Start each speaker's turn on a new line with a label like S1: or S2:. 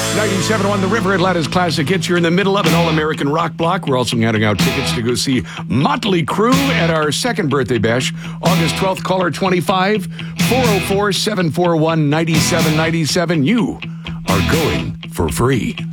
S1: 97.1 The River Atlanta's Classic Hits. You're in the middle of an all-American rock block. We're also handing out tickets to go see Motley Crue at our second birthday bash, August 12th. Caller 25 404 741 9797. You are going for free.